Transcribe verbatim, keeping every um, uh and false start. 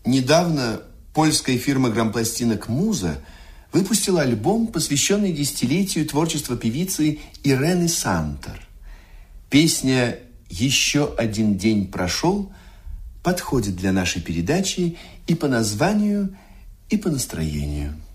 Недавно польская фирма грампластинок «Муза» выпустила альбом, посвященный десятилетию творчества певицы Ирены Сантор. Песня «Еще один день прошел» подходит для нашей передачи и по названию, и по настроению.